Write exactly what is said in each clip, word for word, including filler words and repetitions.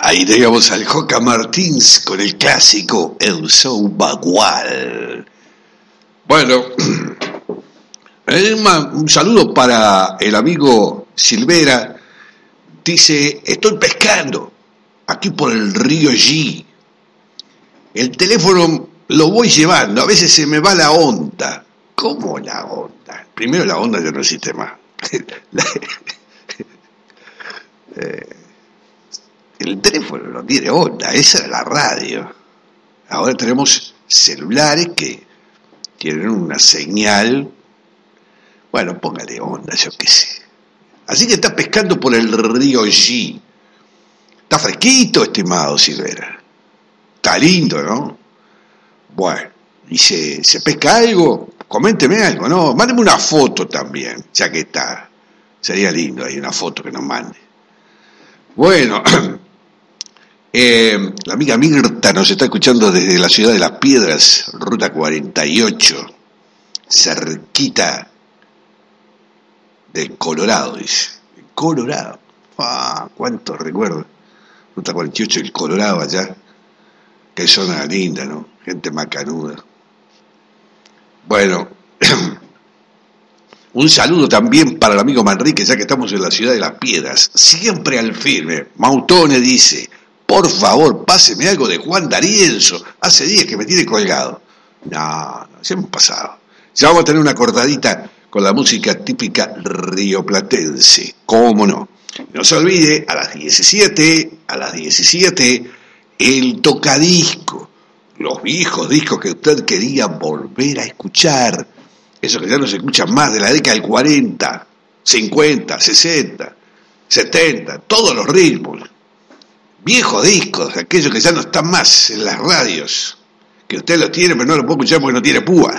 Ahí teníamos al Joca Martins con el clásico El Sou Bagual. Bueno, un saludo para el amigo Silvera. Dice, estoy pescando aquí por el río G. El teléfono lo voy llevando, a veces se me va la onda. ¿Cómo la onda? Primero la onda ya no existe más. la, eh, el teléfono no tiene onda, esa era la radio. Ahora tenemos celulares que tienen una señal. Bueno, póngale onda, yo qué sé. Así que está pescando por el río G. Está fresquito, estimado Silvera. Está lindo, ¿no? Bueno, y se, se pesca algo, coménteme algo, ¿no? Mándeme una foto también, ya que está. Sería lindo ahí una foto que nos mande. Bueno, eh, la amiga Mirta nos está escuchando desde la ciudad de Las Piedras, ruta cuarenta y ocho, cerquita del Colorado, dice. Colorado. Ah, cuántos recuerdos. Ruta cuarenta y ocho, el Colorado allá. Qué zona linda, ¿no? Gente macanuda. Bueno, un saludo también para el amigo Manrique, ya que estamos en la ciudad de Las Piedras. Siempre al firme. Mautone dice, por favor, páseme algo de Juan D'Arienzo. Hace días que me tiene colgado. No, no, ya hemos pasado. Ya vamos a tener una cortadita con la música típica rioplatense. ¿Cómo no? No se olvide, a las diecisiete, a las diecisiete, el tocadisco. Los viejos discos que usted quería volver a escuchar. Esos que ya no se escuchan más, de la década del cuarenta, cincuenta, sesenta, setenta, todos los ritmos. Viejos discos, aquellos que ya no están más en las radios. Que usted los tiene, pero no los puede escuchar porque no tiene púa.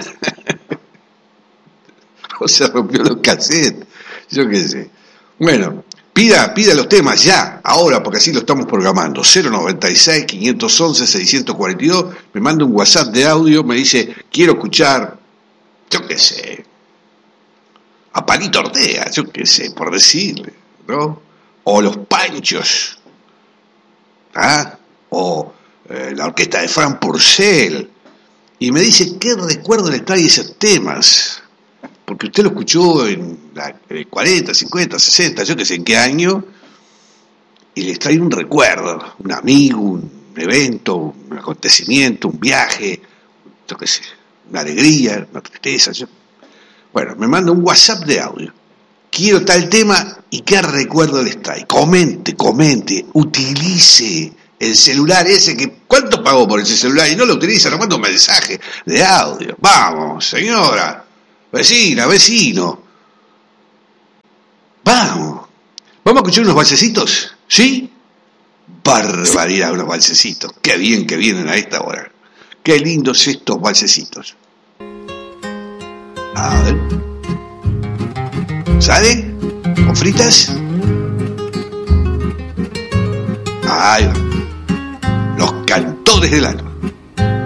O se rompió los cassettes, yo qué sé. Bueno, pida, pida los temas ya, ahora, porque así lo estamos programando. cero noventa y seis, quinientos once, seiscientos cuarenta y dos, me manda un WhatsApp de audio, me dice, quiero escuchar, yo qué sé, a Palito Ortega, yo qué sé, por decirle, ¿no? O Los Panchos, ¿ah? O eh, la orquesta de Fran Purcell, y me dice, ¿qué recuerdo les trae esos temas? Porque usted lo escuchó en, la, en el cuarenta, cincuenta, sesenta, yo que sé en qué año, y les trae un recuerdo, un amigo, un evento, un acontecimiento, un viaje, yo qué sé, una alegría, una tristeza. Yo... Bueno, me manda un WhatsApp de audio. Quiero tal tema y qué recuerdo les trae. Comente, comente, utilice el celular ese que... ¿Cuánto pagó por ese celular? Y no lo utiliza, no manda un mensaje de audio. Vamos, señora. Vecina, vecino. Vamos. ¿Vamos a escuchar unos valsecitos? ¿Sí? Barbaridad, unos valsecitos. Qué bien que vienen a esta hora. Qué lindos estos valsecitos. A ver. ¿Sale? ¿Con fritas? Ahí va. Los cantores del alma.